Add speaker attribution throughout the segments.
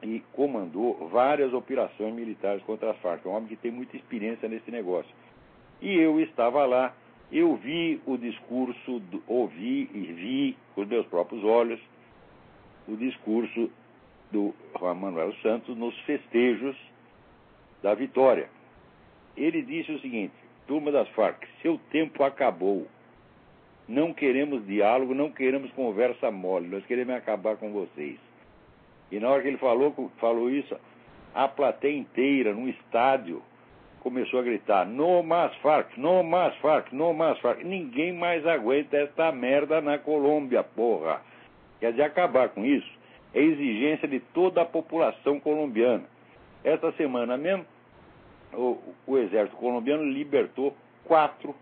Speaker 1: e comandou várias operações militares contra as Farc. É um homem que tem muita experiência nesse negócio. E eu estava lá, eu vi o discurso, ouvi e vi com os meus próprios olhos o discurso do Juan Manuel Santos nos festejos da vitória. Ele disse o seguinte: turma das Farc, seu tempo acabou. Não queremos diálogo, não queremos conversa mole, nós queremos acabar com vocês. E na hora que ele falou isso, a plateia inteira, num estádio, começou a gritar: no mais Farc, no mais Farc, no mais Farc. Ninguém mais aguenta esta merda na Colômbia, porra. Quer dizer, acabar com isso é exigência de toda a população colombiana. Esta semana mesmo, o exército colombiano libertou 4,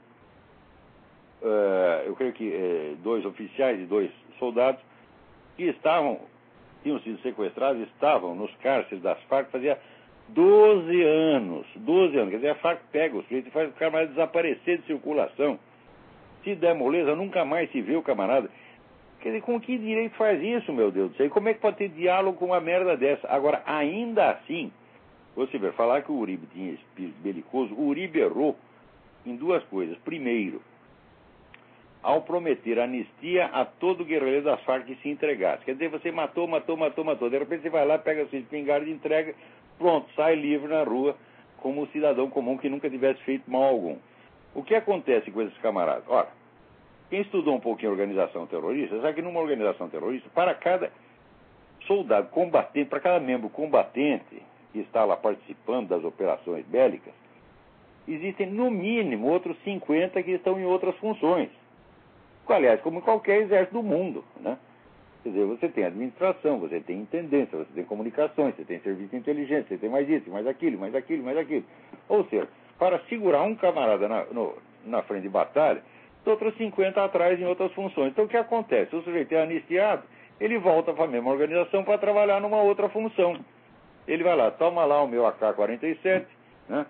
Speaker 1: eu creio que 2 oficiais e 2 soldados que tinham sido sequestrados, estavam nos cárceres das Farc fazia 12 anos. 12 anos. Quer dizer, a Farc pega os sujeitos e faz o camarada desaparecer de circulação. Se der moleza, nunca mais se vê o camarada. Quer dizer, com que direito faz isso, meu Deus do céu? E como é que pode ter diálogo com uma merda dessa? Agora, ainda assim, você vai falar que o Uribe tinha espírito belicoso. O Uribe errou em 2 coisas. Primeiro, ao prometer anistia a todo guerrilheiro das Farc que se entregasse. Quer dizer, você matou. De repente você vai lá, pega seu espingarda e entrega, pronto, sai livre na rua, como um cidadão comum que nunca tivesse feito mal algum. O que acontece com esses camaradas? Ora, quem estudou um pouquinho organização terrorista, sabe que numa organização terrorista, para cada soldado combatente, para cada membro combatente que está lá participando das operações bélicas, existem no mínimo outros 50 que estão em outras funções. Aliás, como em qualquer exército do mundo, né? Quer dizer, você tem administração, você tem intendência, você tem comunicações, você tem serviço de inteligência, você tem mais isso, mais aquilo. Ou seja, para segurar um camarada na frente de batalha, outros 50 atrás em outras funções. Então o que acontece? O sujeito é anistiado, ele volta para a mesma organização para trabalhar numa outra função. Ele vai lá, toma lá o meu AK-47, né?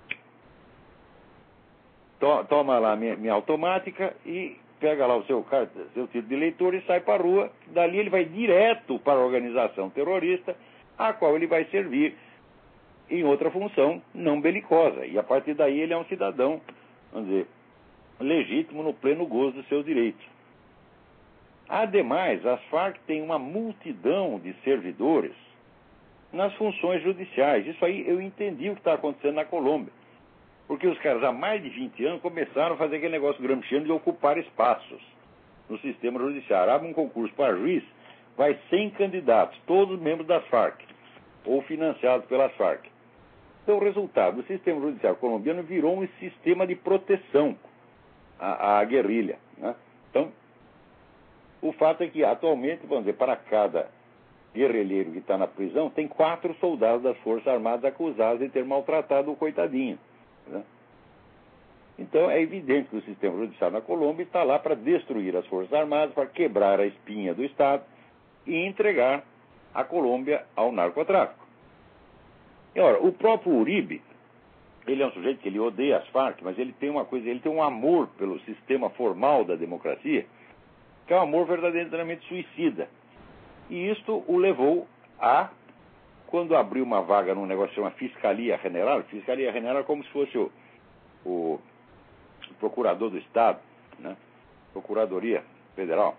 Speaker 1: Toma lá minha automática e pega lá o seu título de eleitor e sai para a rua. Dali ele vai direto para a organização terrorista, a qual ele vai servir em outra função não belicosa. E a partir daí ele é um cidadão, vamos dizer, legítimo no pleno gozo dos seus direitos. Ademais, as Farc têm uma multidão de servidores nas funções judiciais. Isso aí eu entendi o que está acontecendo na Colômbia. Porque os caras há mais de 20 anos começaram a fazer aquele negócio gramsciano de ocupar espaços no sistema judiciário. Abre um concurso para juiz, vai 100 candidatos, todos membros das Farc, ou financiados pelas Farc. Então o resultado, o sistema judiciário colombiano virou um sistema de proteção à guerrilha, né? Então, o fato é que atualmente, vamos dizer, para cada guerrilheiro que está na prisão, tem 4 soldados das Forças Armadas acusados de ter maltratado o coitadinho, né? Então é evidente que o sistema judiciário na Colômbia está lá para destruir as Forças Armadas, para quebrar a espinha do Estado e entregar a Colômbia ao narcotráfico. E, ora, o próprio Uribe, ele é um sujeito que ele odeia as Farc, mas ele tem uma coisa, ele tem um amor pelo sistema formal da democracia, que é um amor verdadeiramente suicida. E isto o levou a, quando abriu uma vaga num negócio que chama Fiscalia General é como se fosse o procurador do Estado, né? Procuradoria Federal,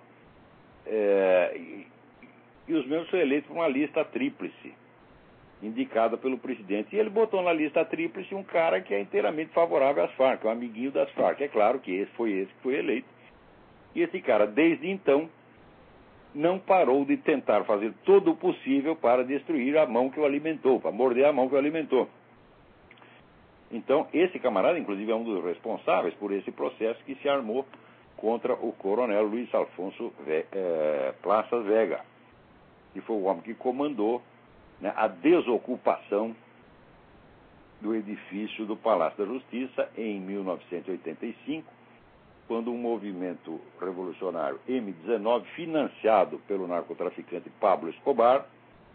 Speaker 1: e os membros foram eleitos por uma lista tríplice, indicada pelo presidente. E ele botou na lista tríplice um cara que é inteiramente favorável às Farc, um amiguinho das Farc. É claro que esse que foi eleito. E esse cara, desde então, não parou de tentar fazer todo o possível para destruir a mão que o alimentou, para morder a mão que o alimentou. Então, esse camarada, inclusive, é um dos responsáveis por esse processo que se armou contra o coronel Luiz Alfonso Plazas Vega, que foi o homem que comandou, né, a desocupação do edifício do Palácio da Justiça em 1985, quando um movimento revolucionário M-19, financiado pelo narcotraficante Pablo Escobar,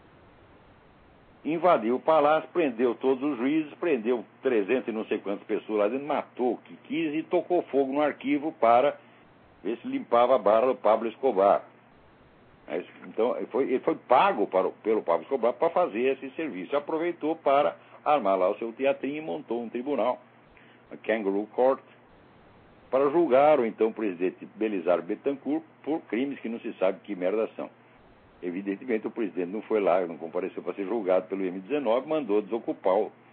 Speaker 1: invadiu o palácio, prendeu todos os juízes, prendeu 300 e não sei quantas pessoas lá dentro, matou o que quis e tocou fogo no arquivo para ver se limpava a barra do Pablo Escobar. Então, ele foi pago pelo Pablo Escobar para fazer esse serviço. Aproveitou para armar lá o seu teatrinho e montou um tribunal, a Kangaroo Court, para julgar o então presidente Belisário Bittencourt por crimes que não se sabe que merda são. Evidentemente, o presidente não foi lá, não compareceu para ser julgado pelo M19, mandou desocupar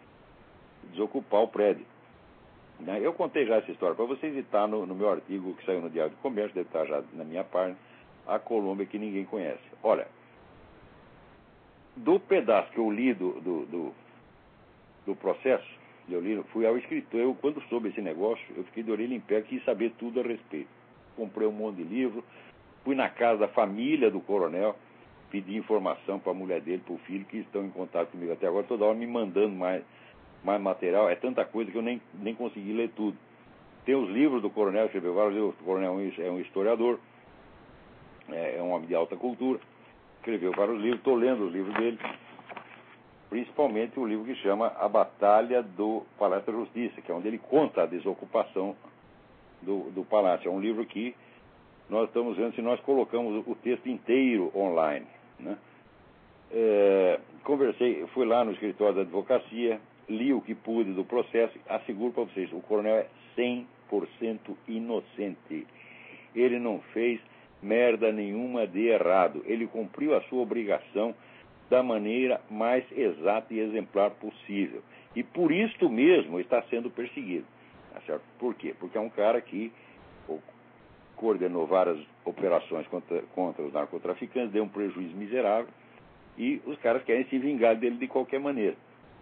Speaker 1: o prédio. Eu contei já essa história para vocês e está no meu artigo que saiu no Diário do Comércio, deve estar já na minha página, A Colômbia que Ninguém Conhece. Olha, do pedaço que eu li do processo, fui ao escritor. Eu, quando soube esse negócio, eu fiquei de orelha em pé, quis saber tudo a respeito. Comprei um monte de livro, fui na casa da família do coronel, pedi informação para a mulher dele, para o filho, que estão em contato comigo até agora, toda hora me mandando mais material. É tanta coisa que eu nem consegui ler tudo. Tem os livros do coronel, escreveu vários livros. O coronel é um historiador, é um homem de alta cultura, escreveu vários livros, estou lendo os livros dele, principalmente o livro que chama A Batalha do Palácio da Justiça, que é onde ele conta a desocupação do palácio. É um livro que nós estamos vendo se nós colocamos o texto inteiro online, né? Conversei, fui lá no escritório da advocacia, li o que pude do processo, asseguro para vocês, o coronel é 100% inocente. Ele não fez merda nenhuma de errado. Ele cumpriu a sua obrigação da maneira mais exata e exemplar possível. E por isto mesmo está sendo perseguido. Tá certo? Por quê? Porque é um cara que coordenou várias operações contra os narcotraficantes, deu um prejuízo miserável, e os caras querem se vingar dele de qualquer maneira.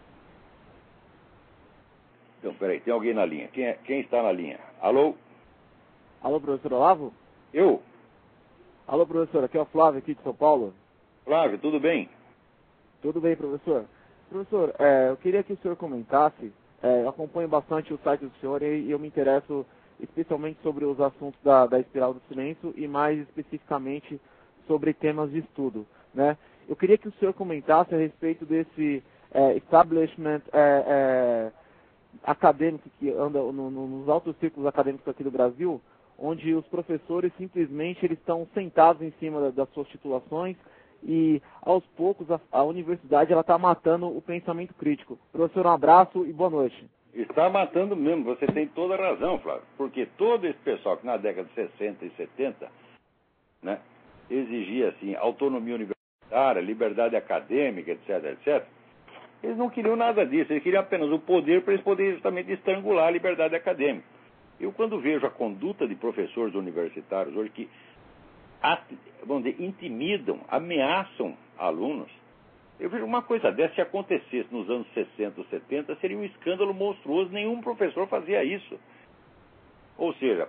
Speaker 1: Então, peraí, tem alguém na linha. Quem está na linha? Alô?
Speaker 2: Alô, professor Olavo?
Speaker 1: Eu?
Speaker 2: Alô, professor, aqui é o Flávio, aqui de São Paulo.
Speaker 1: Flávio, tudo bem?
Speaker 2: Tudo bem, professor. Professor, eu queria que o senhor comentasse, eu acompanho bastante o site do senhor e eu me interesso especialmente sobre os assuntos da espiral do silêncio e mais especificamente sobre temas de estudo, né? Eu queria que o senhor comentasse a respeito desse establishment acadêmico que anda nos altos círculos acadêmicos aqui do Brasil, onde os professores simplesmente eles estão sentados em cima das suas titulações e, aos poucos, a universidade está matando o pensamento crítico. Professor, um abraço e boa noite.
Speaker 1: Está matando mesmo, você tem toda a razão, Flávio, porque todo esse pessoal que na década de 60 e 70, né, exigia assim, autonomia universitária, liberdade acadêmica, etc., etc., eles não queriam nada disso, eles queriam apenas o poder para eles poderem justamente estrangular a liberdade acadêmica. Eu, quando vejo a conduta de professores universitários hoje que, vamos dizer, intimidam, ameaçam alunos, eu vejo uma coisa dessa, se acontecesse nos anos 60 ou 70, seria um escândalo monstruoso, nenhum professor fazia isso. Ou seja,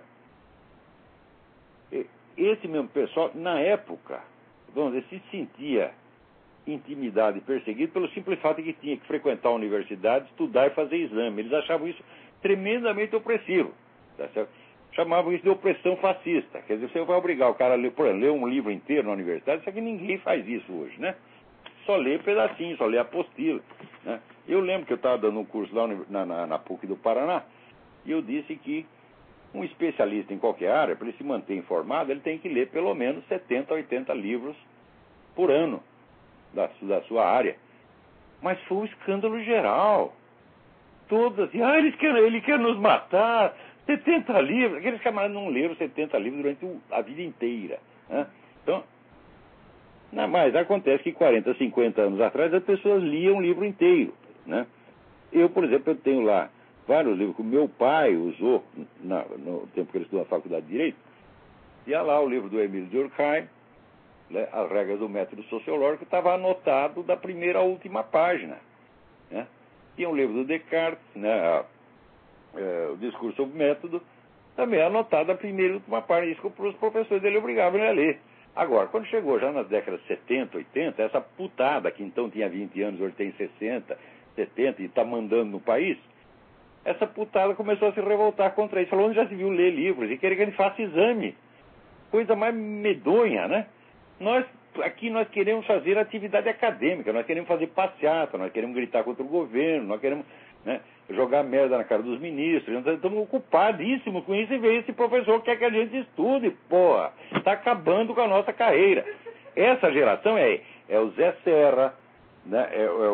Speaker 1: esse mesmo pessoal, na época, vamos dizer, se sentia intimidado e perseguido pelo simples fato de que tinha que frequentar a universidade, estudar e fazer exame. Eles achavam isso tremendamente opressivo. Tá certo? Chamavam isso de opressão fascista. Quer dizer, você vai obrigar o cara a ler um livro inteiro na universidade, só que ninguém faz isso hoje, né? Só lê pedacinho, só lê apostila, né? Eu lembro que eu estava dando um curso lá na PUC do Paraná, e eu disse que um especialista em qualquer área, para ele se manter informado, ele tem que ler pelo menos 70, 80 livros por ano da sua área. Mas foi um escândalo geral. Todas, ele quer nos matar, 70 livros. Aqueles camaradas não leram 70 livros durante a vida inteira, né? Então, mas acontece que 40, 50 anos atrás as pessoas liam o livro inteiro, né? Eu, por exemplo, eu tenho lá vários livros que o meu pai usou no tempo que ele estudou na Faculdade de Direito. E lá o livro do Emílio Durkheim, né, As Regras do Método Sociológico, estava anotado da primeira à última página, né? Tinha um livro do Descartes, né, o Discurso sobre o Método, também anotado da primeira e última página. Isso que os professores dele obrigavam ele a ler. Agora, quando chegou já nas décadas 70, 80, essa putada que então tinha 20 anos, hoje tem 60, 70 e está mandando no país, essa putada começou a se revoltar contra isso. Falou, onde já se viu ler livros e querer que ele faça exame. Coisa mais medonha, né? Aqui nós queremos fazer atividade acadêmica, nós queremos fazer passeata, nós queremos gritar contra o governo, nós queremos, né, jogar merda na cara dos ministros, nós estamos ocupadíssimos com isso e ver esse professor quer que a gente estude, porra. Está acabando com a nossa carreira. essa geração é o Zé Serra, né?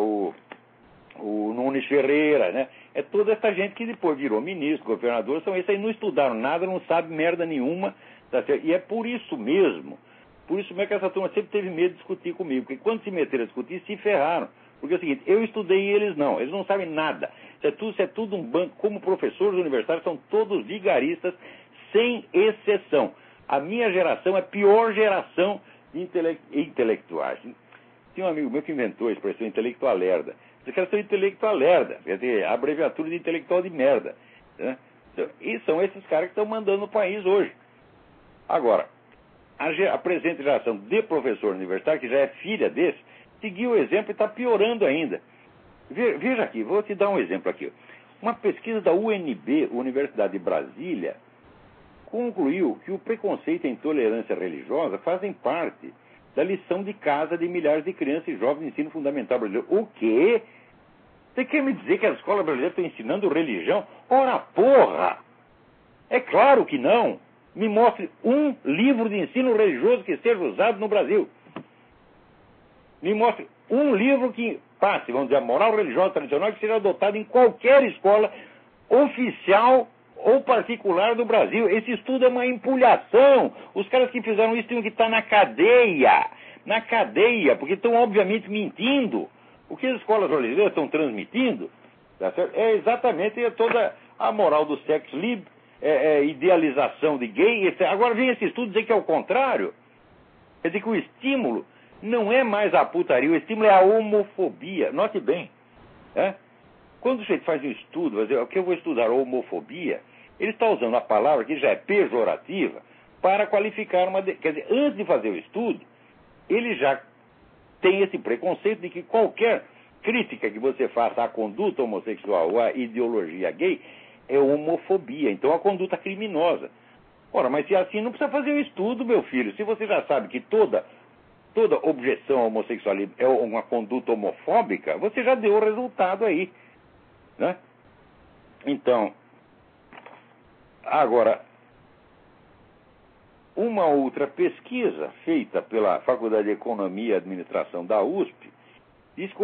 Speaker 1: O Nunes Ferreira, né? É toda essa gente que depois virou ministro, governador, são esses aí, não estudaram nada, não sabem merda nenhuma, tá certo? E é por isso mesmo que essa turma sempre teve medo de discutir comigo, porque quando se meteram a discutir, se ferraram. Porque é o seguinte, eu estudei e eles não sabem nada. Isso é tudo um banco, como professores universitários, são todos vigaristas, sem exceção. A minha geração é a pior geração de intelectuais. Tinha um amigo meu que inventou a expressão intelectual lerda. Esses caras são intelectual lerda, quer dizer, a abreviatura de intelectual de merda. Né? E são esses caras que estão mandando no país hoje. Agora, a presente geração de professor universitário, que já é filha desse, seguiu o exemplo e está piorando ainda. Veja aqui, vou te dar um exemplo aqui. Uma pesquisa da UNB, Universidade de Brasília, concluiu que o preconceito e a intolerância religiosa fazem parte da lição de casa de milhares de crianças e jovens de ensino fundamental brasileiro. O quê? Você quer me dizer que as escolas brasileiras estão ensinando religião? Ora, porra! É claro que não! Me mostre um livro de ensino religioso que seja usado no Brasil. Me mostre um livro que passe, vamos dizer, a moral religiosa tradicional, que seja adotado em qualquer escola oficial ou particular do Brasil. Esse estudo é uma empulhação. Os caras que fizeram isso tinham que estar na cadeia, porque estão obviamente mentindo. O que as escolas brasileiras estão transmitindo, tá certo? É exatamente toda a moral do sex lib, idealização de gay, etc. Agora vem esse estudo dizer que é o contrário. Quer dizer que o estímulo não é mais a putaria, o estímulo é a homofobia. Note bem, né? Quando o sujeito faz um estudo, vai dizer, o que eu vou estudar homofobia, ele está usando a palavra que já é pejorativa para qualificar uma... Quer dizer, antes de fazer o estudo, ele já tem esse preconceito de que qualquer crítica que você faça à conduta homossexual ou à ideologia gay é homofobia, então a conduta criminosa. Ora, mas se assim não precisa fazer o estudo, meu filho. Se você já sabe que toda objeção ao homossexualismo é uma conduta homofóbica, você já deu o resultado aí, né? Então, agora, uma outra pesquisa feita pela Faculdade de Economia e Administração da USP diz que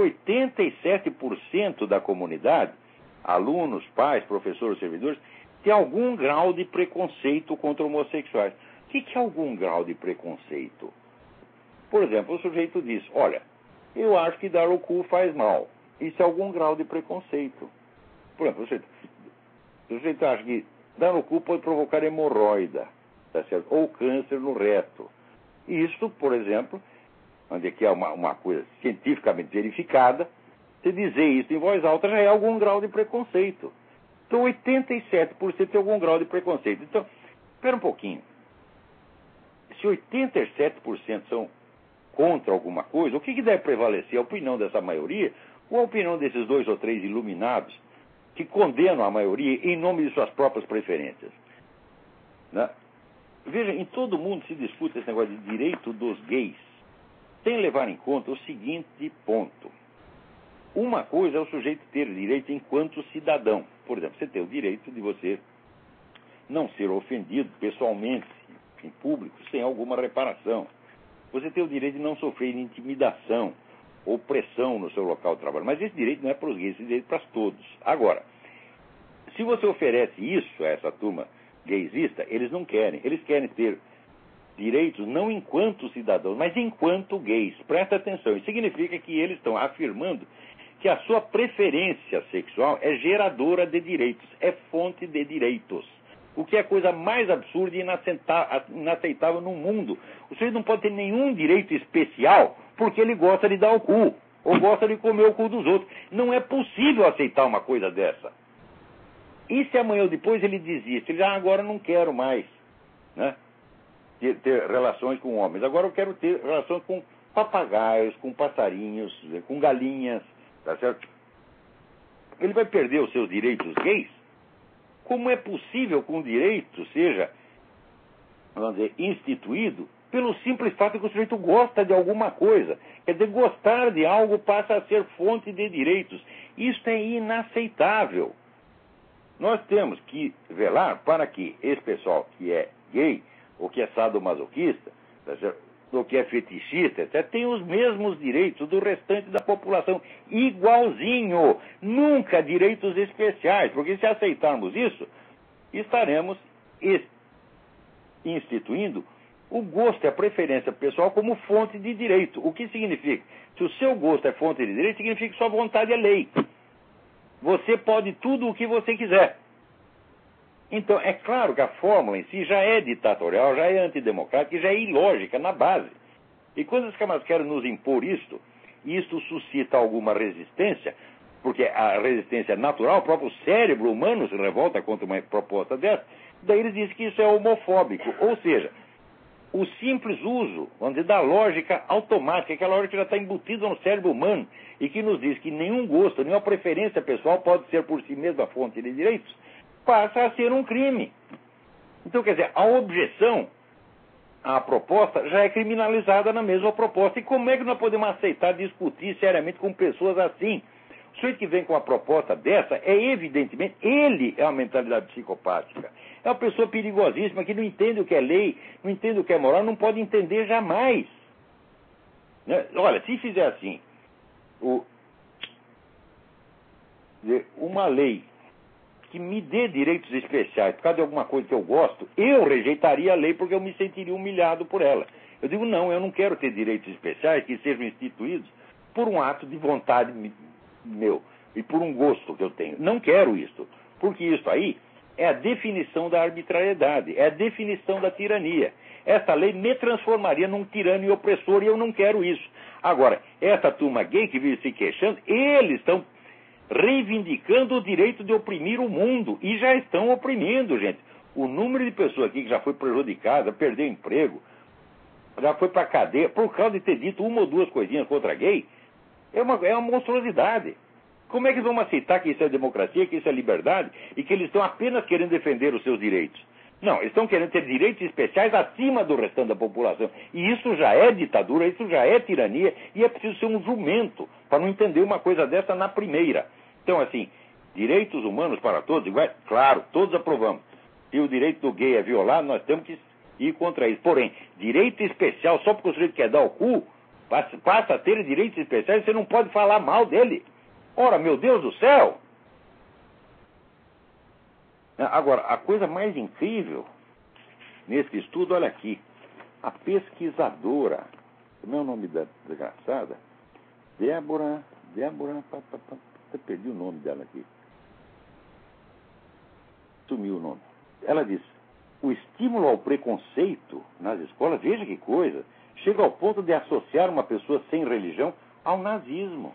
Speaker 1: 87% da comunidade, alunos, pais, professores, servidores, tem algum grau de preconceito contra homossexuais. O que é algum grau de preconceito? Por exemplo, o sujeito diz, olha, eu acho que dar o cu faz mal. Isso é algum grau de preconceito. Por exemplo, o sujeito acha que dar o cu pode provocar hemorroida, tá certo? Ou câncer no reto. E isso, por exemplo, onde aqui é uma coisa cientificamente verificada, se dizer isso em voz alta já é algum grau de preconceito. Então 87% tem algum grau de preconceito. Então, espera um pouquinho. Se 87% são contra alguma coisa, o que deve prevalecer? A opinião dessa maioria ou a opinião desses 2 ou 3 iluminados que condenam a maioria em nome de suas próprias preferências? Né? Veja, em todo mundo se discute esse negócio de direito dos gays, sem levar em conta o seguinte ponto. Uma coisa é o sujeito ter direito enquanto cidadão. Por exemplo, você tem o direito de você não ser ofendido pessoalmente, em público, sem alguma reparação. Você tem o direito de não sofrer intimidação ou pressão no seu local de trabalho. Mas esse direito não é para os gays, esse direito é para todos. Agora, se você oferece isso a essa turma gaysista, eles não querem. Eles querem ter direitos não enquanto cidadãos, mas enquanto gays. Presta atenção. Isso significa que eles estão afirmando que a sua preferência sexual é geradora de direitos, é fonte de direitos. O que é a coisa mais absurda e inaceitável no mundo. O sujeito não pode ter nenhum direito especial porque ele gosta de dar o cu, ou gosta de comer o cu dos outros. Não é possível aceitar uma coisa dessa. E se amanhã ou depois ele desiste? Ele diz, agora não quero mais, né, ter relações com homens. Agora eu quero ter relações com papagaios, com passarinhos, com galinhas, tá certo? Ele vai perder os seus direitos gays? Como é possível que um direito seja, vamos dizer, instituído pelo simples fato de que o sujeito gosta de alguma coisa? Quer dizer, gostar de algo passa a ser fonte de direitos. Isso é inaceitável. Nós temos que velar para que esse pessoal que é gay ou que é sadomasoquista, tá certo? do que é fetichista, etc., tem os mesmos direitos do restante da população, igualzinho, nunca direitos especiais, porque se aceitarmos isso, estaremos instituindo o gosto e a preferência pessoal como fonte de direito. O que significa? Se o seu gosto é fonte de direito, significa que sua vontade é lei. Você pode tudo o que você quiser. Então, é claro que a fórmula em si já é ditatorial, já é antidemocrática e já é ilógica na base. E quando os camaradas querem nos impor isto suscita alguma resistência, porque a resistência é natural, o próprio cérebro humano se revolta contra uma proposta dessa, daí eles dizem que isso é homofóbico. Ou seja, o simples uso, vamos dizer, da lógica automática, aquela lógica que já está embutida no cérebro humano e que nos diz que nenhum gosto, nenhuma preferência pessoal pode ser por si mesma fonte de direitos, passa a ser um crime. Então, quer dizer, a objeção à proposta já é criminalizada na mesma proposta. E como é que nós podemos aceitar discutir seriamente com pessoas assim? O sujeito que vem com uma proposta dessa é evidentemente, ele é uma mentalidade psicopática. É uma pessoa perigosíssima que não entende o que é lei, não entende o que é moral, não pode entender jamais. Né? Olha, se fizer assim, uma lei que me dê direitos especiais por causa de alguma coisa que eu gosto, eu rejeitaria a lei porque eu me sentiria humilhado por ela. Eu digo, não, eu não quero ter direitos especiais que sejam instituídos por um ato de vontade meu e por um gosto que eu tenho. Não quero isso, porque isso aí é a definição da arbitrariedade, é a definição da tirania. Essa lei me transformaria num tirano e opressor e eu não quero isso. Agora, essa turma gay que vive se queixando, eles estão reivindicando o direito de oprimir o mundo. E já estão oprimindo, gente. O número de pessoas aqui que já foi prejudicada, perdeu emprego, já foi para cadeia, por causa de ter dito uma ou duas coisinhas contra gay, é uma monstruosidade. Como é que vão aceitar que isso é democracia, que isso é liberdade, e que eles estão apenas querendo defender os seus direitos? Não, eles estão querendo ter direitos especiais acima do restante da população. E isso já é ditadura, isso já é tirania, e é preciso ser um jumento para não entender uma coisa dessa na primeira. Então, assim, direitos humanos para todos iguais, claro, todos aprovamos. Se o direito do gay é violado, nós temos que ir contra isso. Porém, direito especial, só porque o sujeito quer dar o cu, passa a ter direitos especiais, você não pode falar mal dele. Ora, meu Deus do céu! Agora, a coisa mais incrível nesse estudo, olha aqui, a pesquisadora, como é o nome da desgraçada? Débora, eu perdi o nome dela aqui. Sumiu o nome. Ela diz, o estímulo ao preconceito nas escolas, veja que coisa, chega ao ponto de associar uma pessoa sem religião ao nazismo.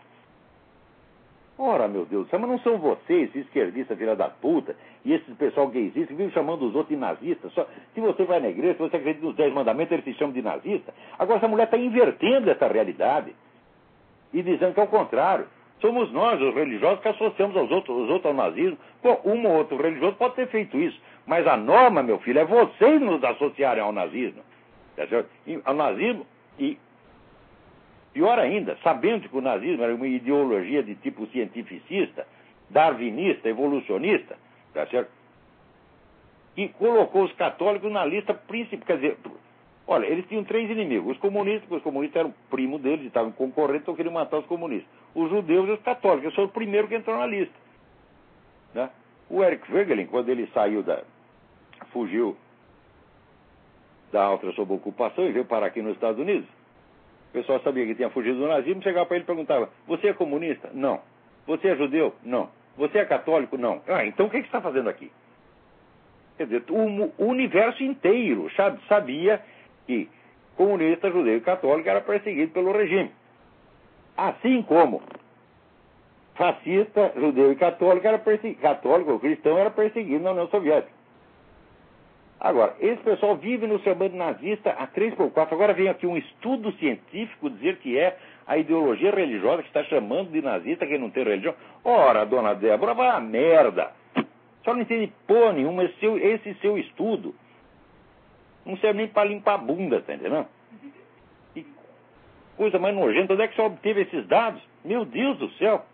Speaker 1: Ora, meu Deus do céu, mas não são vocês, esquerdistas, filha da puta, e esse pessoal gaysista que vive chamando os outros de nazistas. Só, se você vai na igreja, se você acredita nos 10 mandamentos, eles se chamam de nazista. Agora, essa mulher está invertendo essa realidade e dizendo que é o contrário. Somos nós, os religiosos, que associamos os outros ao nazismo. Bom, um ou outro religioso pode ter feito isso, mas a norma, meu filho, é vocês nos associarem ao nazismo. Tá certo? Ao nazismo e... Pior ainda, sabendo que o nazismo era uma ideologia de tipo cientificista, darwinista, evolucionista, tá certo? E colocou os católicos na lista principal. Quer dizer, olha, eles tinham 3 inimigos. Os comunistas eram primo deles, estavam concorrendo, então queriam matar os comunistas. Os judeus e os católicos, eles foram o primeiro que entrou na lista. Né? O Eric Voegelin, quando ele fugiu da Áustria sob ocupação e veio parar aqui nos Estados Unidos, o pessoal sabia que tinha fugido do nazismo, chegava para ele e perguntava, você é comunista? Não. Você é judeu? Não. Você é católico? Não. Ah, então o que você está fazendo aqui? Quer dizer, o universo inteiro sabia que comunista, judeu e católico era perseguido pelo regime. Assim como fascista, judeu e católico católico ou cristão era perseguido na União Soviética. Agora, esse pessoal vive no chamando nazista a 3x4. Agora vem aqui um estudo científico dizer que é a ideologia religiosa que está chamando de nazista quem não tem religião. Ora, dona Débora, vai a merda. Só não entende porra nenhuma. Esse seu estudo não serve nem para limpar a bunda, tá entendendo? E coisa mais nojenta. Onde é que você obteve esses dados? Meu Deus do céu.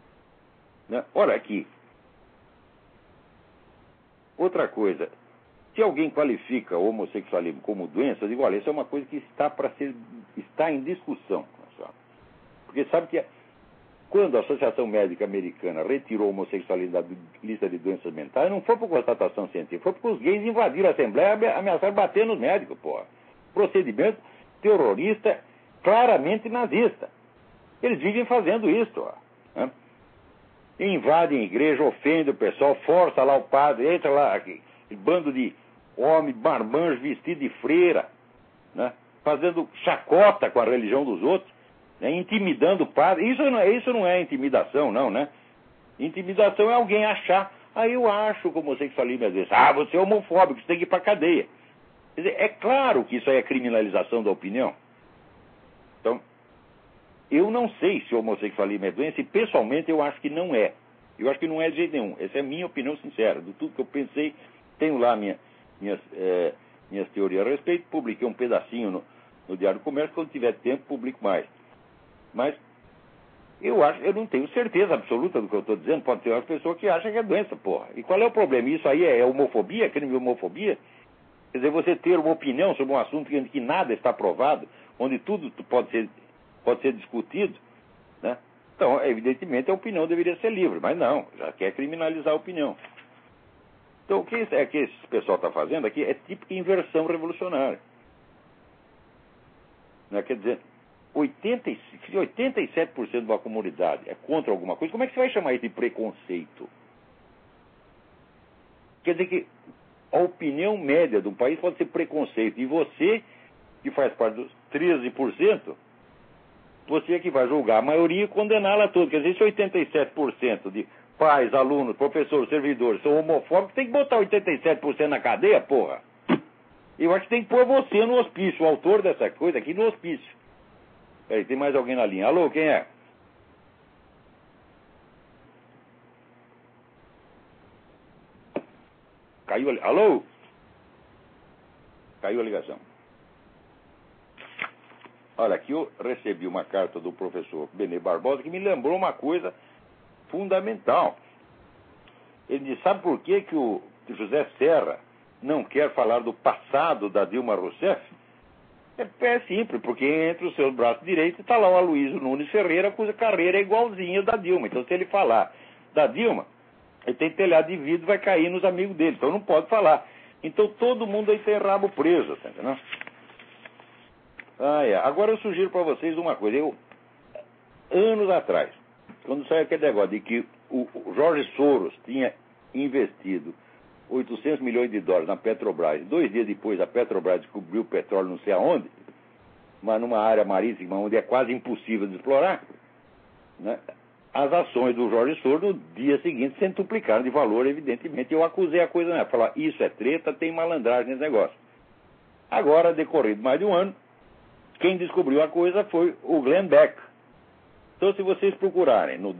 Speaker 1: Olha aqui. Outra coisa, Se alguém qualifica o homossexualismo como doença, eu digo, olha, isso é uma coisa que está em discussão. Porque sabe que quando a Associação Médica Americana retirou o homossexualismo da lista de doenças mentais, não foi por constatação científica, foi porque os gays invadiram a Assembleia e ameaçaram bater nos médicos, porra. Procedimento terrorista, claramente nazista. Eles vivem fazendo isso, ó, né? Invadem a igreja, ofendem o pessoal, força lá o padre, entra lá, aqui, bando de homem, marmanjo, vestido de freira, né? Fazendo chacota com a religião dos outros, né? Intimidando o padre. Isso não é intimidação, não, né? Intimidação é alguém achar, eu acho que o homossexualismo às vezes, você é homofóbico, você tem que ir pra cadeia. Quer dizer, é claro que isso aí é criminalização da opinião. Então, eu não sei se o homossexualismo é doença, e pessoalmente eu acho que não é. Eu acho que não é de jeito nenhum. Essa é a minha opinião sincera. De tudo que eu pensei, tenho lá minhas teorias a respeito, publiquei um pedacinho no Diário do Comércio, quando tiver tempo publico mais. Mas eu não tenho certeza absoluta do que eu estou dizendo, pode ter uma pessoa que acha que é doença, porra. E qual é o problema? Isso aí é homofobia, crime de homofobia? Quer dizer, você ter uma opinião sobre um assunto que nada está provado, onde tudo pode ser discutido, né? Então, evidentemente, a opinião deveria ser livre, mas não, já quer criminalizar a opinião. Então, o que esse pessoal está fazendo aqui é tipo de inversão revolucionária. Né? Quer dizer, 87% de uma comunidade é contra alguma coisa, como é que você vai chamar isso de preconceito? Quer dizer que a opinião média de um país pode ser preconceito, e você, que faz parte dos 13%, você é que vai julgar a maioria e condená-la toda. Quer dizer, se 87% de pais, alunos, professores, servidores são homofóbicos, tem que botar 87% na cadeia, porra. Eu acho que tem que pôr você no hospício, o autor dessa coisa aqui no hospício. Peraí, tem mais alguém na linha. Alô, quem é? Caiu a... Alô? Caiu a ligação. Olha, aqui eu recebi uma carta do professor Benê Barbosa que me lembrou uma coisa fundamental. Ele disse, sabe por que o José Serra não quer falar do passado da Dilma Rousseff? É simples, porque entre os seus braços direitos está lá o Aloysio Nunes Ferreira, cuja carreira é igualzinha da Dilma. Então, se ele falar da Dilma, ele tem telhado de vidro, vai cair nos amigos dele. Então, não pode falar. Então, todo mundo aí tem rabo preso, tá entendendo? Agora eu sugiro para vocês uma coisa. Anos atrás, quando saiu aquele negócio de que o Jorge Soros tinha investido 800 milhões de dólares na Petrobras, 2 dias depois a Petrobras descobriu o petróleo não sei aonde, mas numa área marítima onde é quase impossível de explorar, né? As ações do Jorge Soros no dia seguinte centuplicaram de valor, evidentemente. Eu acusei a coisa, né? Falar, isso é treta, tem malandragem nesse negócio. Agora, decorrido mais de um ano, quem descobriu a coisa foi o Glenn Beck. Então, se vocês procurarem no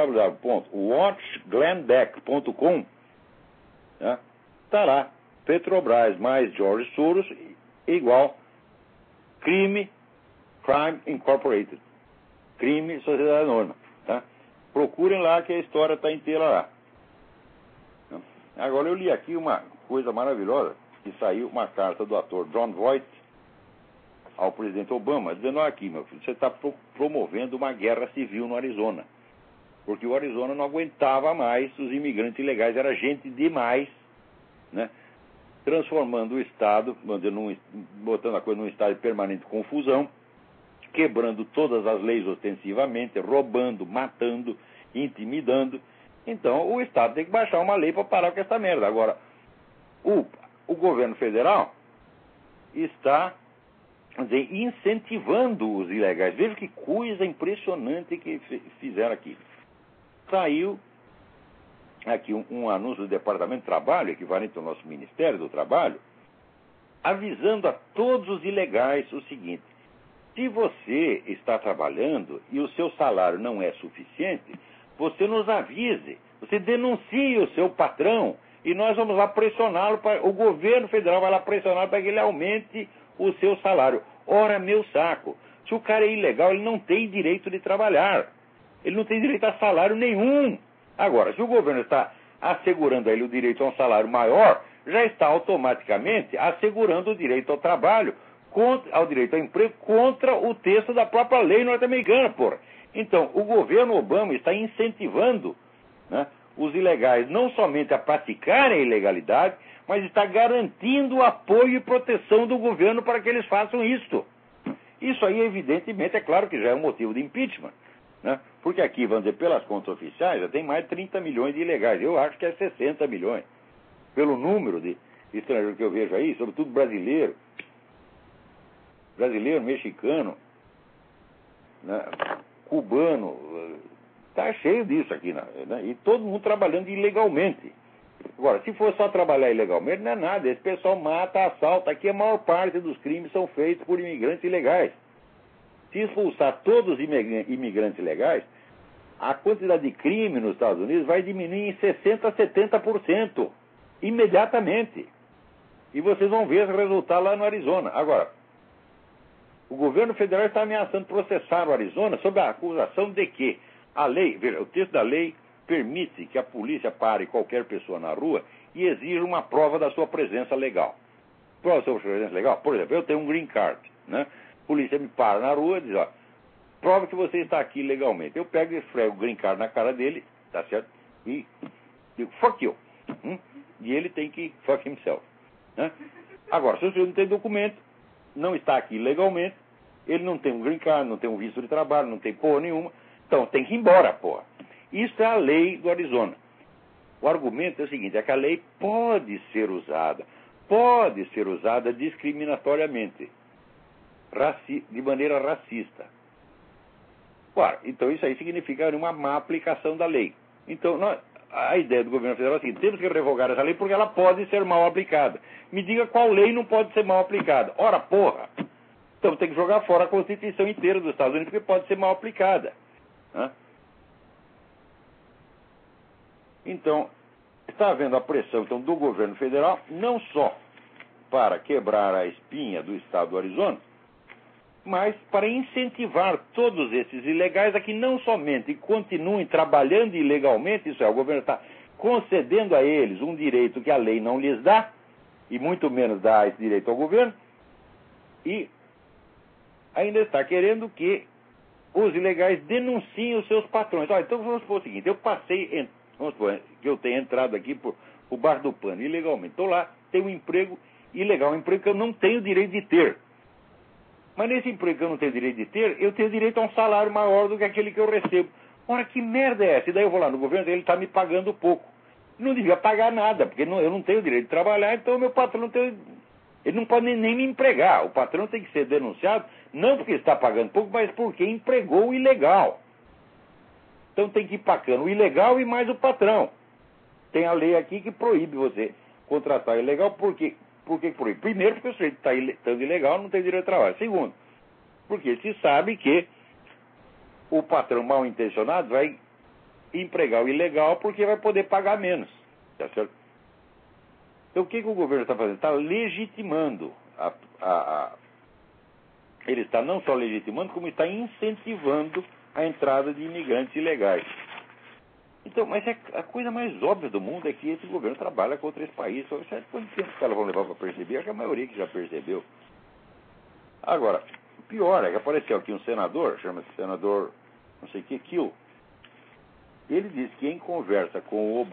Speaker 1: www.watchglennbeck.com, né, tá lá, Petrobras mais George Soros igual Crime Incorporated. Crime Sociedade Anônima. Tá? Procurem lá que a história está inteira lá. Agora eu li aqui uma coisa maravilhosa, que saiu uma carta do ator Jon Voight ao presidente Obama, dizendo, aqui, meu filho, você está promovendo uma guerra civil no Arizona. Porque o Arizona não aguentava mais os imigrantes ilegais, era gente demais, né? Transformando o Estado, botando a coisa num estado de permanente confusão, quebrando todas as leis ostensivamente, roubando, matando, intimidando. Então, o Estado tem que baixar uma lei para parar com essa merda. Agora, o governo federal está, vamos dizer, incentivando os ilegais. Veja que coisa impressionante que fizeram aqui. Saiu aqui um anúncio do Departamento de Trabalho, equivalente ao nosso Ministério do Trabalho, avisando a todos os ilegais o seguinte: se você está trabalhando e o seu salário não é suficiente, você nos avise, você denuncie o seu patrão e nós vamos lá pressioná-lo, o governo federal vai lá pressioná-lo para que ele aumente o seu salário. Ora, meu saco, se o cara é ilegal, ele não tem direito de trabalhar. Ele não tem direito a salário nenhum. Agora, se o governo está assegurando a ele o direito a um salário maior, já está automaticamente assegurando o direito ao trabalho, ao direito ao emprego, contra o texto da própria lei norte-americana, porra. Então, o governo Obama está incentivando, né, os ilegais não somente a praticarem a ilegalidade, mas está garantindo o apoio e proteção do governo para que eles façam isto. Isso aí, evidentemente, é claro que já é um motivo de impeachment, né? Porque aqui, vamos dizer, pelas contas oficiais, já tem mais de 30 milhões de ilegais. Eu acho que é 60 milhões. Pelo número de estrangeiros que eu vejo aí, sobretudo brasileiro, mexicano, né, cubano, está cheio disso aqui, né? E todo mundo trabalhando ilegalmente. Agora, se for só trabalhar ilegalmente, não é nada. Esse pessoal mata, assalta. Aqui a maior parte dos crimes são feitos por imigrantes ilegais. Se expulsar todos os imigrantes ilegais, a quantidade de crime nos Estados Unidos vai diminuir em 60% a 70%. Imediatamente. E vocês vão ver esse resultado lá no Arizona. Agora, o governo federal está ameaçando processar o Arizona sob a acusação de que a lei, veja, o texto da lei permite que a polícia pare qualquer pessoa na rua e exija uma prova da sua presença legal. Prova da sua presença legal? Por exemplo, eu tenho um green card, né? A polícia me para na rua e diz, ó, prova que você está aqui legalmente. Eu pego e esfrego o green card na cara dele, tá certo? E digo, fuck you. E ele tem que fuck himself, né? Agora, se o senhor não tem documento, não está aqui legalmente, ele não tem um green card, não tem um visto de trabalho, não tem porra nenhuma, então tem que ir embora, porra. Isso é a lei do Arizona. O argumento é o seguinte, é que a lei pode ser usada discriminatoriamente, de maneira racista. Claro, então isso aí significa uma má aplicação da lei. Então, a ideia do governo federal é a seguinte, temos que revogar essa lei porque ela pode ser mal aplicada. Me diga qual lei não pode ser mal aplicada. Ora, porra! Então tem que jogar fora a Constituição inteira dos Estados Unidos porque pode ser mal aplicada. Né? Então, está havendo a pressão então, do governo federal, não só para quebrar a espinha do estado do Arizona, mas para incentivar todos esses ilegais a que não somente continuem trabalhando ilegalmente, isso é, o governo está concedendo a eles um direito que a lei não lhes dá, e muito menos dá esse direito ao governo, e ainda está querendo que os ilegais denunciem os seus patrões. Olha, então vamos supor o seguinte, eu passei, vamos supor que eu tenha entrado aqui por baixo do pano ilegalmente, estou lá, tenho um emprego ilegal, um emprego que eu não tenho direito de ter. Mas nesse emprego que eu não tenho direito de ter, eu tenho direito a um salário maior do que aquele que eu recebo. Ora, que merda é essa? E daí eu vou lá no governo, ele está me pagando pouco. Não devia pagar nada, porque eu não tenho direito de trabalhar, então o meu patrão não tem... Ele não pode nem me empregar. O patrão tem que ser denunciado, não porque está pagando pouco, mas porque empregou o ilegal. Então tem que ir pagando o ilegal e mais o patrão. Tem a lei aqui que proíbe você contratar o ilegal, por que proíbe? Primeiro, porque o sujeito está estando ilegal, não tem direito de trabalho. Segundo, porque se sabe que o patrão mal intencionado vai empregar o ilegal porque vai poder pagar menos. Tá certo? Então o que o governo está fazendo? Está legitimando. Ele está não só legitimando, como está incentivando a entrada de imigrantes ilegais. Então, mas a coisa mais óbvia do mundo é que esse governo trabalha contra esse país. Sabe quanto tempo os caras vão levar para perceber? Acho que a maioria que já percebeu. Agora, o pior é que apareceu aqui um senador, chama-se senador não sei o que, Kill. Ele disse que em conversa com o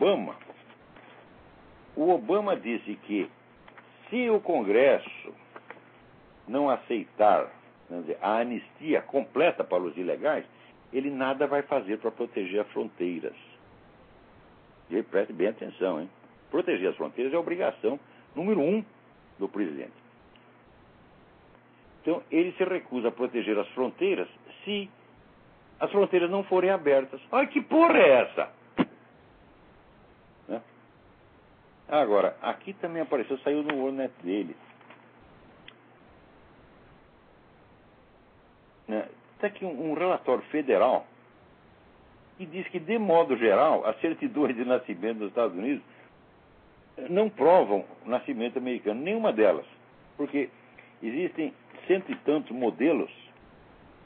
Speaker 1: Obama disse que se o Congresso não aceitar, vamos dizer, a anistia completa para os ilegais, ele nada vai fazer para proteger as fronteiras. E preste bem atenção, hein? Proteger as fronteiras é a obrigação número 1 do presidente. Então, ele se recusa a proteger as fronteiras se as fronteiras não forem abertas. Ai, que porra é essa? Né? Agora, aqui também apareceu, saiu no WordNet dele. Né? Está aqui um relatório federal que diz que, de modo geral, as certidões de nascimento dos Estados Unidos não provam o nascimento americano, nenhuma delas, porque existem cento e tantos modelos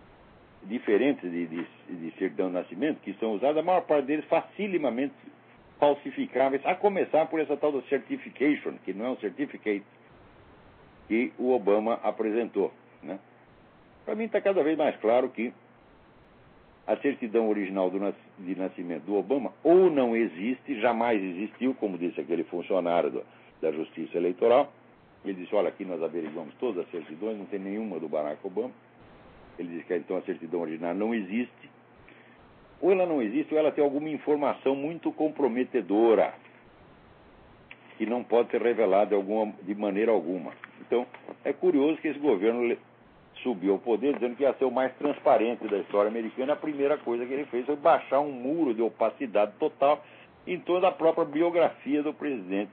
Speaker 1: diferentes de certidão de nascimento que são usados, a maior parte deles falsificáveis, a começar por essa tal da certification, que não é um certificate, que o Obama apresentou, né? Para mim está cada vez mais claro que a certidão original de nascimento do Obama ou não existe, jamais existiu, como disse aquele funcionário da Justiça Eleitoral. Ele disse, olha, aqui nós averiguamos todas as certidões, não tem nenhuma do Barack Obama. Ele disse que então a certidão original não existe. Ou ela não existe, ou ela tem alguma informação muito comprometedora, que não pode ser revelada de maneira alguma. Então, é curioso que esse governo subiu ao poder dizendo que ia ser o mais transparente da história americana. A primeira coisa que ele fez foi baixar um muro de opacidade total em toda a própria biografia do presidente.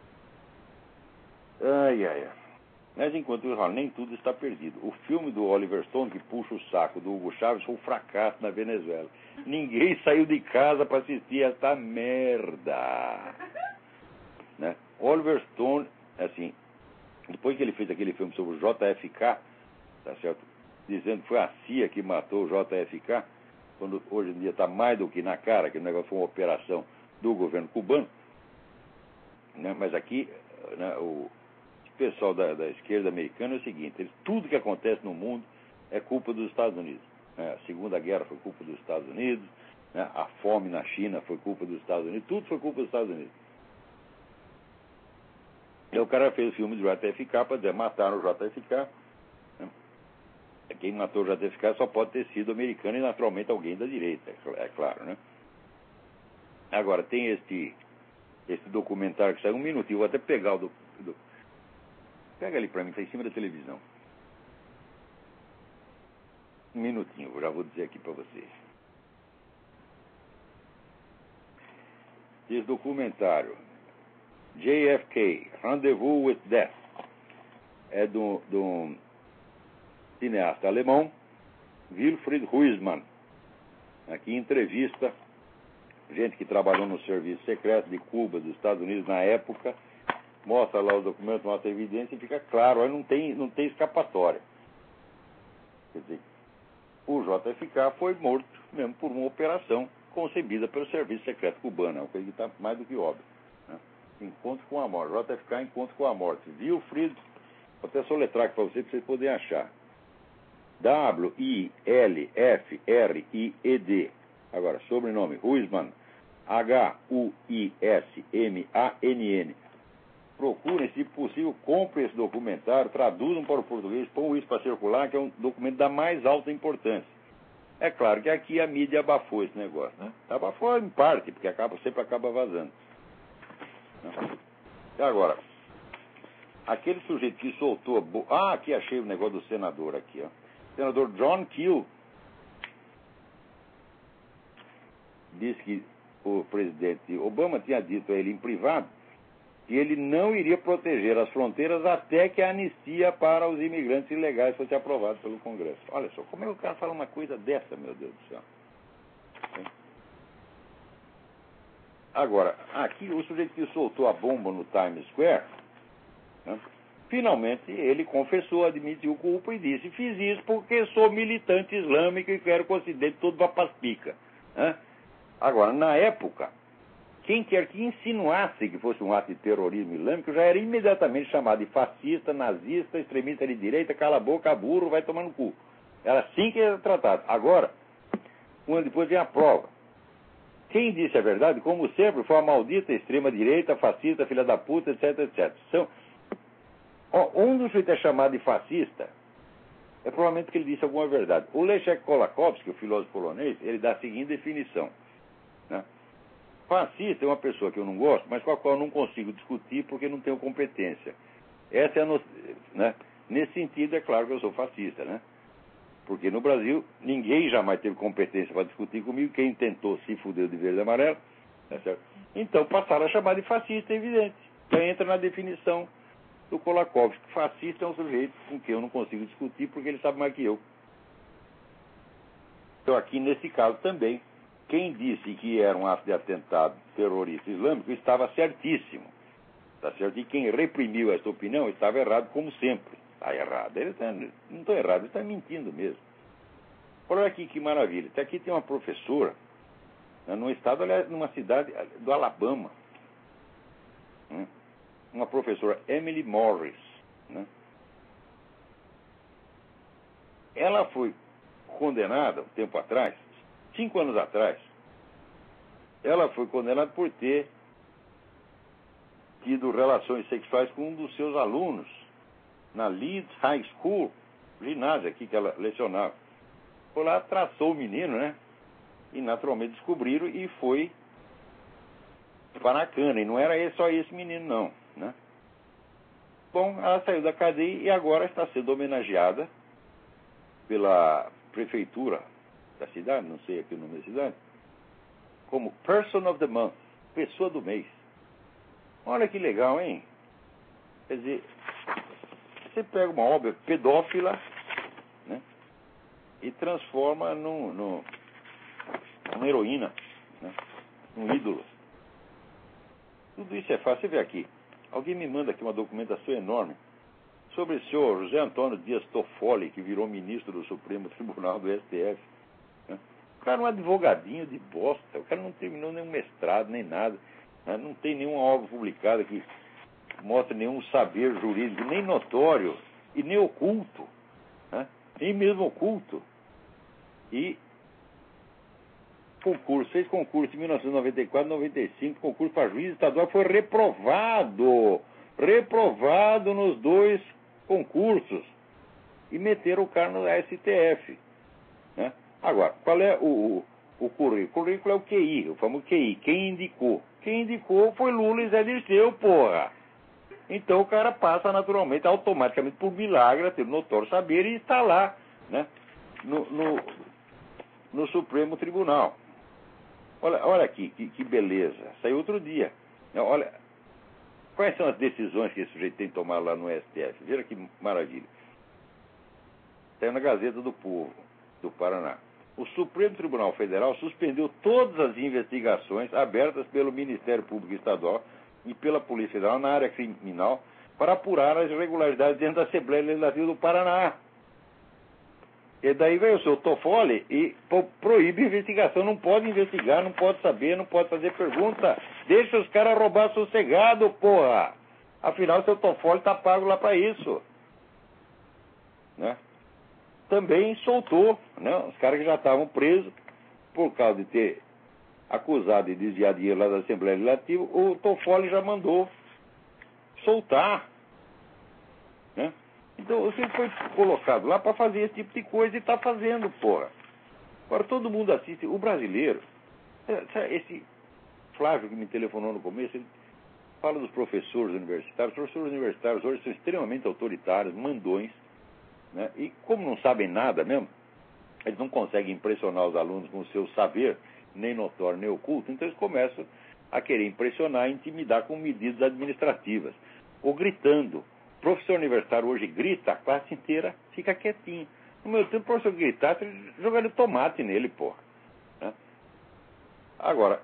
Speaker 1: Ai, ai, ai. Mas enquanto isso, nem tudo está perdido. O filme do Oliver Stone, que puxa o saco do Hugo Chávez, foi um fracasso na Venezuela. Ninguém saiu de casa para assistir essa merda. Né? Oliver Stone, assim, depois que ele fez aquele filme sobre o JFK, tá certo? Dizendo que foi a CIA que matou o JFK, quando hoje em dia está mais do que na cara, que o negócio foi uma operação do governo cubano, né? Mas aqui, né, o pessoal da esquerda americana é o seguinte, tudo que acontece no mundo é culpa dos Estados Unidos. Né? A Segunda Guerra foi culpa dos Estados Unidos, né? A fome na China foi culpa dos Estados Unidos, tudo foi culpa dos Estados Unidos. E o cara fez o filme do JFK para dizer, mataram o JFK. Né? Quem matou o JFK só pode ter sido americano e naturalmente alguém da direita, é claro, né? Agora, tem esse documentário que saiu um minutinho, vou até pegar Pega ali para mim, está em cima da televisão. Um minutinho, eu já vou dizer aqui para vocês. Esse documentário, JFK, Rendezvous with Death, é de um cineasta alemão, Wilfried Huisman. Aqui entrevista gente que trabalhou no serviço secreto de Cuba, dos Estados Unidos na época, mostra lá o documento, mostra a evidência e fica claro, aí não tem escapatória. Quer dizer, o JFK foi morto mesmo por uma operação concebida pelo serviço secreto cubano, é uma coisa que está mais do que óbvio. Né? Encontro com a morte, JFK encontro com a morte. Wilfried, vou até soletrar aqui para vocês poderem achar. Wilfried. Agora, sobrenome, Huisman, Huismann. Procurem, se possível, comprem esse documentário, traduzam para o português, põem isso para circular, que é um documento da mais alta importância. É claro que aqui a mídia abafou esse negócio, né? Abafou em parte, porque sempre acaba vazando. Né? E agora, aquele sujeito que soltou aqui achei o negócio do senador aqui, ó. O senador John Keel disse que o presidente Obama tinha dito a ele em privado que ele não iria proteger as fronteiras até que a anistia para os imigrantes ilegais fosse aprovada pelo Congresso. Olha só, como é que o cara fala uma coisa dessa, meu Deus do céu? Agora, aqui o sujeito que soltou a bomba no Times Square, né, finalmente ele confessou, admitiu culpa e disse, fiz isso porque sou militante islâmico e quero que o Ocidente todo vá para as picas. Né? Agora, na época, quem quer que insinuasse que fosse um ato de terrorismo islâmico já era imediatamente chamado de fascista, nazista, extremista de direita, cala a boca, burro, vai tomar no cu. Era assim que era tratado. Agora, um ano depois vem a prova. Quem disse a verdade, como sempre, foi a maldita extrema-direita, fascista, filha da puta, etc, etc. Um dos que é chamado de fascista é provavelmente que ele disse alguma verdade. O Leszek Kolakowski, o filósofo polonês, ele dá a seguinte definição. Né? Fascista é uma pessoa que eu não gosto, mas com a qual eu não consigo discutir porque não tenho competência. Essa é né? Nesse sentido, é claro que eu sou fascista, né? Porque no Brasil, ninguém jamais teve competência para discutir comigo. Quem tentou se fudeu de verde e amarelo. Tá certo? Então, passaram a chamar de fascista, é evidente. Então, entra na definição do Kolakowski. Fascista é um sujeito com quem eu não consigo discutir porque ele sabe mais que eu. Então, aqui nesse caso também, quem disse que era um ato de atentado terrorista islâmico estava certíssimo. Tá certo? E quem reprimiu essa opinião estava errado, como sempre. Está errado. Não está errado, ele está mentindo mesmo. Olha aqui que maravilha. Até aqui tem uma professora num estado, aliás, numa cidade do Alabama. Né? Uma professora, Emily Morris. Né? Ela foi condenada, um tempo atrás, 5 anos atrás, ela foi condenada por ter tido relações sexuais com um dos seus alunos na Leeds High School, ginásio aqui que ela lecionava. Foi lá, traçou o menino, né? E naturalmente descobriram e foi para a cana. E não era só esse menino, não, né? Bom, ela saiu da cadeia e agora está sendo homenageada pela prefeitura da cidade, não sei aqui o nome da cidade, como Person of the Month, pessoa do mês. Olha que legal, hein? Quer dizer, você pega uma obra pedófila, né, e transforma numa heroína, né, num ídolo. Tudo isso é fácil. Você vê aqui, alguém me manda aqui uma documentação enorme sobre o senhor José Antônio Dias Toffoli, que virou ministro do Supremo Tribunal do STF. Né? O cara é um advogadinho de bosta, o cara não terminou nenhum mestrado, nem nada, né? Não tem nenhuma obra publicada que mostre nenhum saber jurídico, nem notório, e nem oculto, né? Nem mesmo oculto. E fez concurso em 1994, 95, concurso para juiz estadual, foi reprovado nos 2 concursos, e meteram o cara no STF. Né? Agora, qual é o currículo? O currículo é o QI, o famoso QI, quem indicou? Quem indicou foi Lula e Zé Dirceu, porra. Então o cara passa naturalmente, automaticamente, por milagre, a ter notório saber e está lá, né? no Supremo Tribunal. Olha aqui, que beleza. Saiu outro dia. Olha, quais são as decisões que esse sujeito tem que tomar lá no STF? Veja que maravilha. Saiu na Gazeta do Povo, do Paraná. O Supremo Tribunal Federal suspendeu todas as investigações abertas pelo Ministério Público Estadual e pela Polícia Federal na área criminal para apurar as irregularidades dentro da Assembleia Legislativa do Paraná. E daí veio o seu Toffoli e proíbe investigação. Não pode investigar, não pode saber, não pode fazer pergunta. Deixa os caras roubar sossegado, porra. Afinal, o seu Toffoli está pago lá para isso. Né? Também soltou, né, os caras que já estavam presos por causa de ter acusado de desviar dinheiro lá da Assembleia Legislativa. O Toffoli já mandou soltar. Né? Então, você foi colocado lá para fazer esse tipo de coisa e está fazendo, porra. Agora, todo mundo assiste. O brasileiro, esse Flávio que me telefonou no começo, ele fala dos professores universitários. Os professores universitários hoje são extremamente autoritários, mandões, né? E como não sabem nada mesmo, eles não conseguem impressionar os alunos com o seu saber, nem notório, nem oculto, então eles começam a querer impressionar e intimidar com medidas administrativas, ou gritando. O professor universitário hoje grita, a classe inteira fica quietinho. No meu tempo, o professor gritasse, jogaram tomate nele, porra. Né? Agora,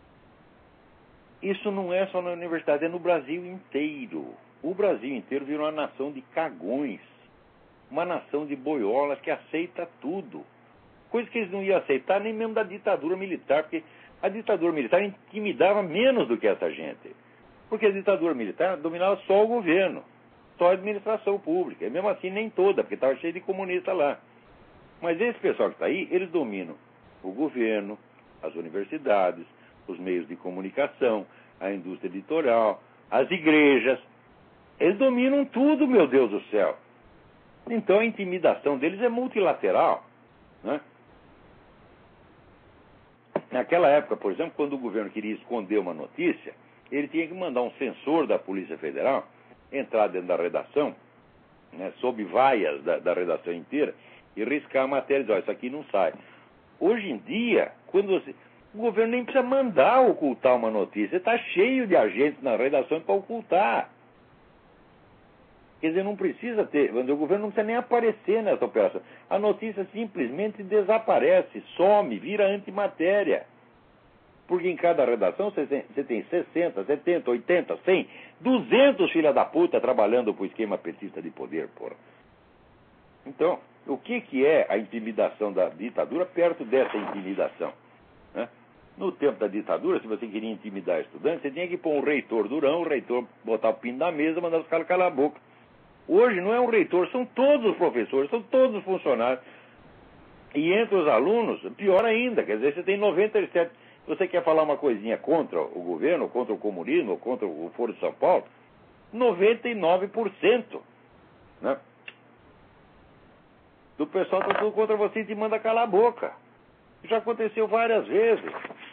Speaker 1: isso não é só na universidade, é no Brasil inteiro. O Brasil inteiro virou uma nação de cagões, uma nação de boiolas que aceita tudo. Coisa que eles não iam aceitar nem mesmo da ditadura militar, porque a ditadura militar intimidava menos do que essa gente. Porque a ditadura militar dominava só o governo, só a administração pública. E mesmo assim nem toda, porque estava cheio de comunista lá. Mas esse pessoal que está aí, eles dominam o governo, as universidades, os meios de comunicação, a indústria editorial, as igrejas. Eles dominam tudo, meu Deus do céu. Então a intimidação deles é multilateral. Né? Naquela época, por exemplo, quando o governo queria esconder uma notícia, ele tinha que mandar um censor da Polícia Federal entrar dentro da redação, né, sob vaias da redação inteira, e riscar a matéria e dizer, isso aqui não sai. Hoje em dia, o governo nem precisa mandar ocultar uma notícia, está cheio de agentes na redação para ocultar. Quer dizer, não precisa ter, o governo não precisa nem aparecer nessa operação. A notícia simplesmente desaparece, some, vira antimatéria. Porque em cada redação você tem 60, 70, 80, 100, 200 filha da puta trabalhando para o esquema petista de poder, porra. Então, o que é a intimidação da ditadura perto dessa intimidação? Né? No tempo da ditadura, se você queria intimidar estudantes, você tinha que pôr um reitor durão, o reitor botar o pino na mesa e mandar os caras calar a boca. Hoje não é um reitor, são todos os professores, são todos os funcionários. E entre os alunos, pior ainda, quer dizer, você tem 97... Você quer falar uma coisinha contra o governo, ou contra o comunismo, ou contra o Foro de São Paulo, 99%, né? Do pessoal está tudo contra você e te manda calar a boca. Já aconteceu várias vezes.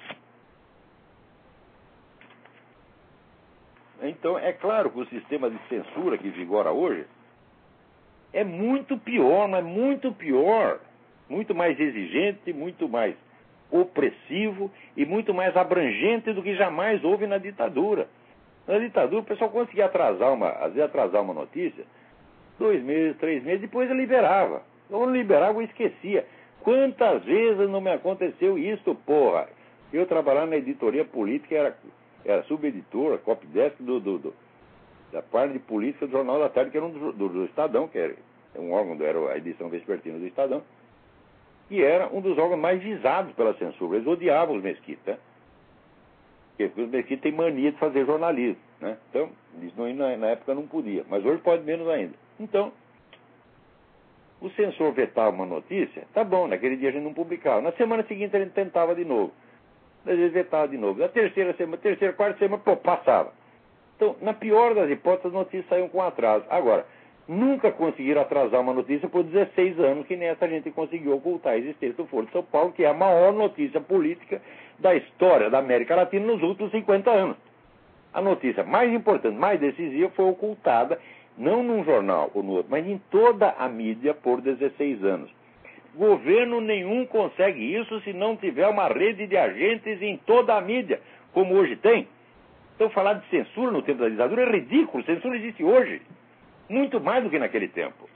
Speaker 1: Então, é claro que o sistema de censura que vigora hoje é muito pior, mas muito pior. Muito mais exigente, muito mais opressivo e muito mais abrangente do que jamais houve na ditadura. Na ditadura, o pessoal conseguia às vezes atrasar uma notícia, 2 meses, 3 meses, depois ele liberava. Ou não liberava, eu esquecia. Quantas vezes não me aconteceu isso, porra? Eu trabalhava na editoria política, era subeditor, copydesk da parte de política do Jornal da Tarde, que era do Estadão, que era um órgão, era a edição vespertina do Estadão, e era um dos órgãos mais visados pela censura. Eles odiavam os Mesquita, porque os Mesquita têm mania de fazer jornalismo, né? Então, isso na época não podia, mas hoje pode menos ainda. Então, o censor vetava uma notícia, tá bom, naquele dia a gente não publicava. Na semana seguinte a gente tentava de novo. Às vezes vetava de novo. Na terceira, quarta semana, pô, passava. Então, na pior das hipóteses, as notícias saíam com atraso. Agora, nunca conseguiram atrasar uma notícia por 16 anos, que nessa gente conseguiu ocultar a existência do Foro de São Paulo, que é a maior notícia política da história da América Latina nos últimos 50 anos. A notícia mais importante, mais decisiva, foi ocultada, não num jornal ou no outro, mas em toda a mídia por 16 anos. Governo nenhum consegue isso se não tiver uma rede de agentes em toda a mídia, como hoje tem. Então, falar de censura no tempo da ditadura é ridículo. Censura existe hoje. Muito mais do que naquele tempo.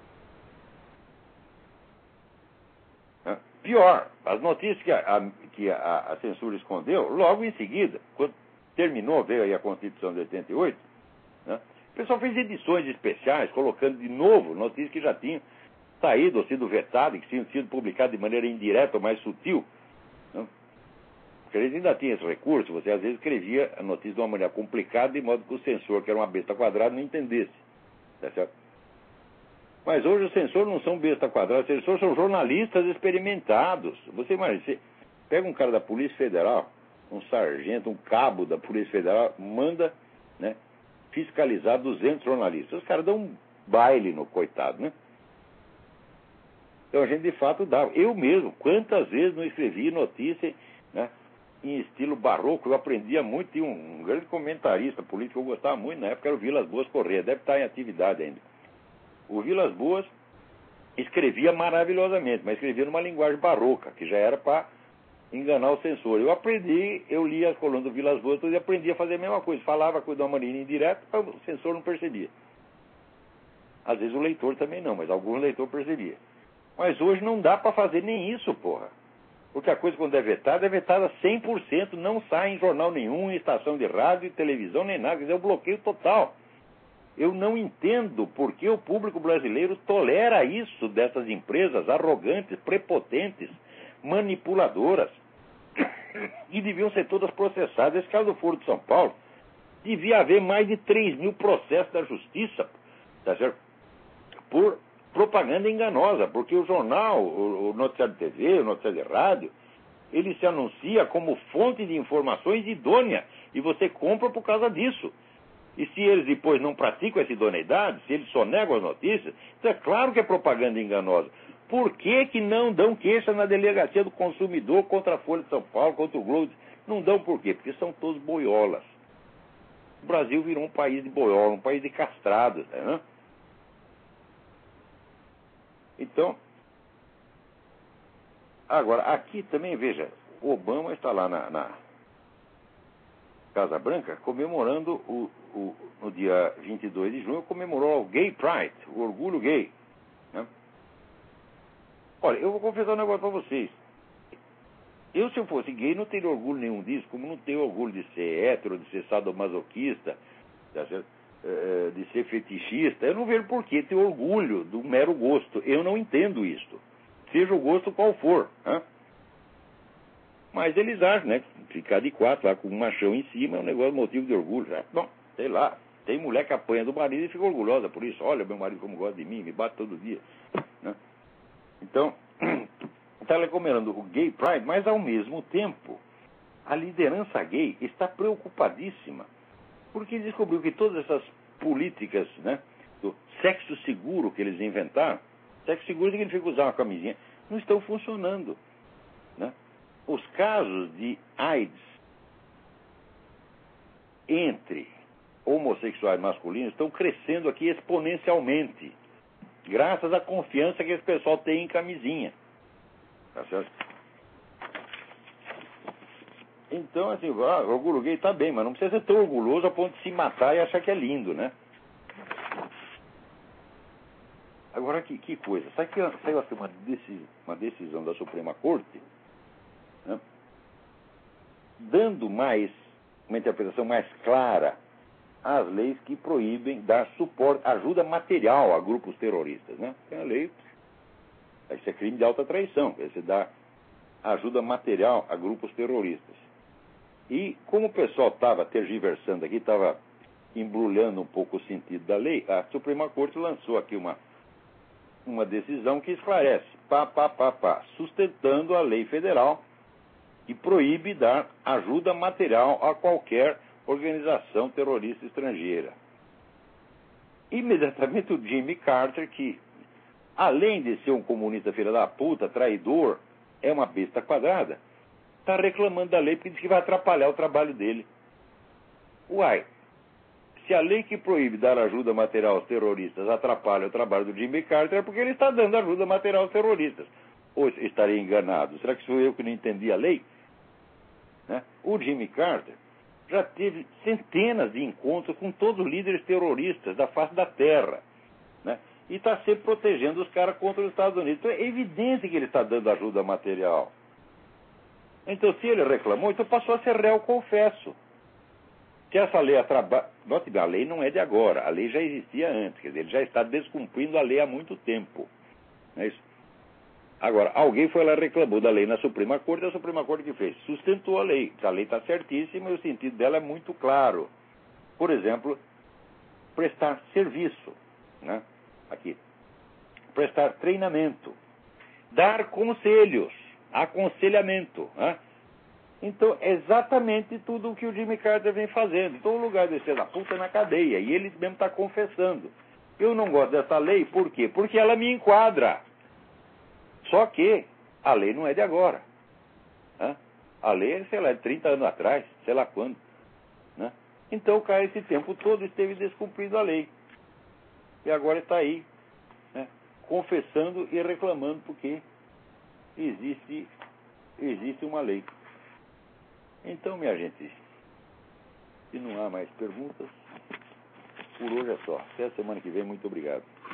Speaker 1: Pior, as notícias que a censura escondeu, logo em seguida, quando terminou, veio aí a Constituição de 88, né, o pessoal fez edições especiais, colocando de novo notícias que já tinham saído ou sido vetadas, que tinham sido publicadas de maneira indireta ou mais sutil. Né? Porque eles ainda tinham esse recurso, você às vezes escrevia a notícia de uma maneira complicada, de modo que o censor, que era uma besta quadrada, não entendesse. Tá certo? Mas hoje os censores não são besta quadrada, os censores são jornalistas experimentados. Você imagina, você pega um cara da Polícia Federal, um sargento, um cabo da Polícia Federal, manda, né, fiscalizar 200 jornalistas. Os caras dão um baile no coitado, né? Então a gente de fato dava. Eu mesmo, quantas vezes não escrevi notícia, né, em estilo barroco, eu aprendia muito, tinha um grande comentarista político que eu gostava muito, na época era o Vilas Boas Corrêa, deve estar em atividade ainda. O Vilas Boas escrevia maravilhosamente, mas escrevia numa linguagem barroca, que já era para enganar o censor. Eu lia as colunas do Vilas Boas e aprendi a fazer a mesma coisa, falava de uma maneira indireta, o censor não percebia. Às vezes o leitor também não, mas algum leitor percebia. Mas hoje não dá para fazer nem isso, porra. Porque a coisa, quando é vetada 100%, não sai em jornal nenhum, em estação de rádio e televisão, nem nada. Quer dizer, é um bloqueio total. Eu não entendo por que o público brasileiro tolera isso dessas empresas arrogantes, prepotentes, manipuladoras, e deviam ser todas processadas. Esse caso do Foro de São Paulo, devia haver mais de 3.000 processos da justiça, tá certo? Por propaganda enganosa, porque o jornal, o noticiário de TV, o noticiário de rádio, ele se anuncia como fonte de informações idônea, e você compra por causa disso. E se eles depois não praticam essa idoneidade, se eles só negam as notícias, então é claro que é propaganda enganosa. Por que não dão queixa na delegacia do consumidor contra a Folha de São Paulo, contra o Globo? Não dão por quê? Porque são todos boiolas. O Brasil virou um país de boiola, um país de castrados, né? Então, agora, aqui também, veja, o Obama está lá na Casa Branca comemorando no dia 22 de junho, comemorou o Gay Pride, o orgulho gay. Né? Olha, eu vou confessar um negócio para vocês. Se eu fosse gay, não teria orgulho nenhum disso, como não tenho orgulho de ser hétero, de ser sadomasoquista, de ser fetichista. Eu não vejo por que ter orgulho do mero gosto. Eu não entendo isto. Seja o gosto qual for. Né? Mas eles acham, né? Ficar de quatro lá com um machão em cima é um negócio motivo de orgulho. Né? Bom, sei lá. Tem mulher que apanha do marido e fica orgulhosa por isso. Olha, meu marido como gosta de mim, me bate todo dia. Né? Então, está recomendando o Gay Pride, mas ao mesmo tempo, a liderança gay está preocupadíssima, porque descobriu que todas essas políticas, né, do sexo seguro que eles inventaram, sexo seguro significa usar uma camisinha, não estão funcionando. Né? Os casos de AIDS entre homossexuais masculinos estão crescendo aqui exponencialmente, graças à confiança que esse pessoal tem em camisinha. Tá certo? Então, assim, orgulho gay tá bem, mas não precisa ser tão orgulhoso a ponto de se matar e achar que é lindo, né? Agora, que coisa. Sabe que saiu aqui uma decisão da Suprema Corte, né, dando uma interpretação mais clara às leis que proíbem dar suporte, ajuda material a grupos terroristas, né? Tem a lei, isso é crime de alta traição, você dá ajuda material a grupos terroristas. E como o pessoal estava tergiversando aqui, estava embrulhando um pouco o sentido da lei, a Suprema Corte lançou aqui uma decisão que esclarece, sustentando a lei federal que proíbe dar ajuda material a qualquer organização terrorista estrangeira. Imediatamente o Jimmy Carter, que além de ser um comunista filho da puta, traidor, é uma besta quadrada, está reclamando da lei porque diz que vai atrapalhar o trabalho dele. Uai, se a lei que proíbe dar ajuda material aos terroristas atrapalha o trabalho do Jimmy Carter, é porque ele está dando ajuda material aos terroristas. Ou estarei enganado? Será que sou eu que não entendi a lei? Né? O Jimmy Carter já teve centenas de encontros com todos os líderes terroristas da face da Terra. Né? E está sempre protegendo os caras contra os Estados Unidos. Então é evidente que ele está dando ajuda material. Então, se ele reclamou, então passou a ser réu confesso. Se essa lei note bem, a lei não é de agora, a lei já existia antes, quer dizer, ele já está descumprindo a lei há muito tempo. Não é isso? Agora, alguém foi lá e reclamou da lei na Suprema Corte, a Suprema Corte que fez? Sustentou a lei. A lei está certíssima e o sentido dela é muito claro. Por exemplo, prestar serviço, né? Aqui. Prestar treinamento. Dar conselhos, aconselhamento, né? Então, é exatamente tudo o que o Jimmy Carter vem fazendo. Então, o lugar de ser da puta é na cadeia. E ele mesmo está confessando. Eu não gosto dessa lei, por quê? Porque ela me enquadra. Só que a lei não é de agora. Né? A lei é, sei lá, de 30 anos atrás, sei lá quando. Né? Então, o cara, esse tempo todo, esteve descumprindo a lei. E agora está aí, né, confessando e reclamando porque existe uma lei. Então, minha gente, se não há mais perguntas, por hoje é só. Até a semana que vem. Muito obrigado.